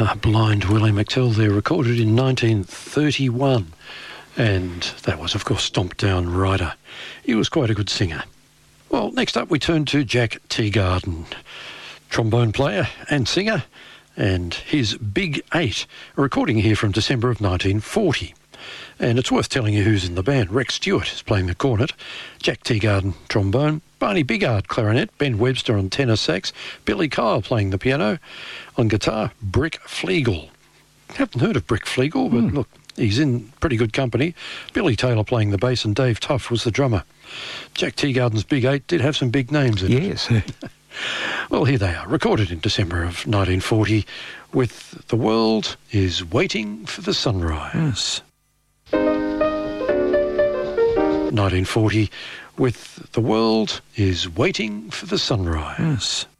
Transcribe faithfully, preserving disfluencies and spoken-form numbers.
Ah, Blind Willie McTell there, recorded in nineteen thirty-one. And that was, of course, Stomp Down Rider. He was quite a good singer. Well, next up we turn to Jack Teagarden, trombone player and singer, and his Big Eight, a recording here from December of nineteen forty. And it's worth telling you who's in the band. Rex Stewart is playing the cornet, Jack Teagarden trombone, Barney Biggard clarinet, Ben Webster on tenor sax, Billy Kyle playing the piano, on guitar, Brick Flegel. Haven't heard of Brick Flegel, but mm. look, he's in pretty good company. Billy Taylor playing the bass, and Dave Tuff was the drummer. Jack Teagarden's Big Eight did have some big names in yes. it. Yes. Well, here they are, recorded in December of nineteen forty with The World is Waiting for the Sunrise. Yes. nineteen forty with The World is Waiting for the Sunrise. Yes.